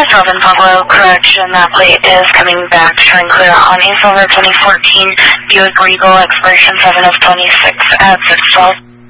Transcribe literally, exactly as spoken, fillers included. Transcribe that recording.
Southern Pueblo, correction, that plate is coming back showing clear on a Silver twenty fourteen Buick Regal, expiration seven of twenty-six at six twelve.